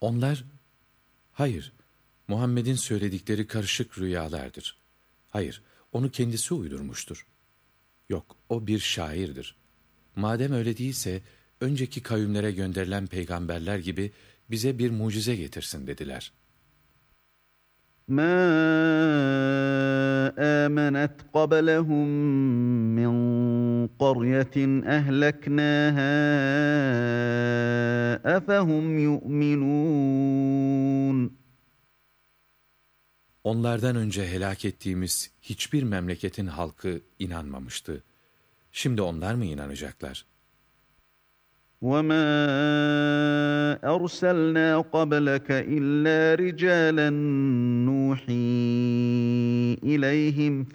Onlar, hayır, Muhammed'in söyledikleri karışık rüyalardır. Hayır, onu kendisi uydurmuştur. Yok, o bir şairdir. Madem öyle değilse, önceki kavimlere gönderilen peygamberler gibi bize bir mucize getirsin dediler. مَا آمَنَتْ قَبْلَهُم مِّن قَرْيَةٍ أَهْلَكْنَاهَا أَفَهُمْ يُؤْمِنُونَ Onlardan önce helak ettiğimiz hiçbir memleketin halkı inanmamıştı. Şimdi onlar mı inanacaklar? وَمَا أَرْسَلْنَا قَبْلَكَ إِلَّا رِجَالًا نُّوحِي إِلَيْهِمْ